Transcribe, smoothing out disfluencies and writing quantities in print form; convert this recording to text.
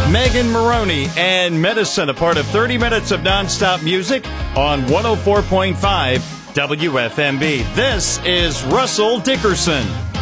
Megan Maroney and Medicine, a part of 30 minutes of nonstop music on 104.5 WFMB. This is Russell Dickerson.